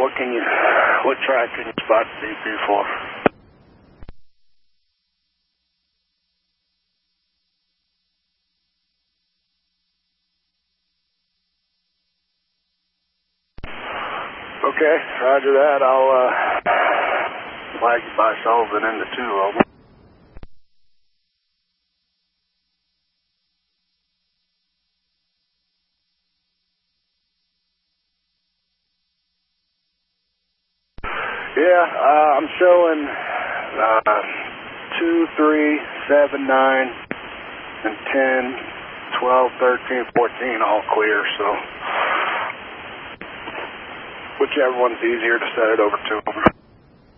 what track can you spot the DP for? Okay, roger that. I'll flag you by Sullivan into 2 over. Yeah, I'm showing 2, 3, 7, 9, and 10, 12, 13, 14 all clear, so whichever one's easier to set it over to.